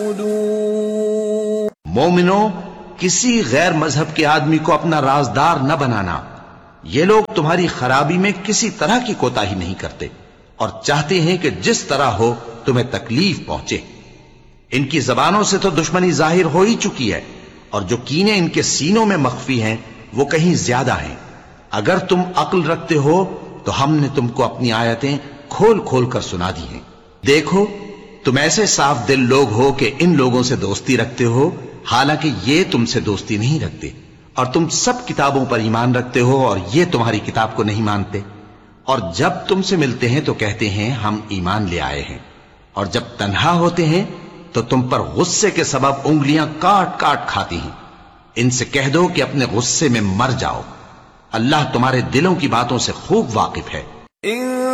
मोमिनो, किसी गैर मजहब के आदमी को अपना राजदार न बनाना। ये लोग तुम्हारी खराबी में किसी तरह की कोताही नहीं करते और चाहते हैं कि जिस तरह हो तुम्हें तकलीफ पहुंचे। इनकी जबानों से तो दुश्मनी जाहिर हो ही चुकी है और जो कीने इनके सीनों में मख्फी हैं वो कहीं ज्यादा हैं। अगर तुम अक्ल रखते हो तो हमने तुमको अपनी आयतें खोल खोल कर सुना दी हैं। देखो, तुम ऐसे साफ दिल लोग हो कि इन लोगों से दोस्ती रखते हो, हालांकि ये तुमसे दोस्ती नहीं रखते, और तुम सब किताबों पर ईमान रखते हो और ये तुम्हारी किताब को नहीं मानते। और जब तुमसे मिलते हैं तो कहते हैं हम ईमान ले आए हैं, और जब तन्हा होते हैं तो तुम पर गुस्से के सबब उंगलियां काट काट खाती हैं। इनसे कह दो कि अपने गुस्से में मर जाओ। अल्लाह तुम्हारे दिलों की बातों से खूब वाकिफ है।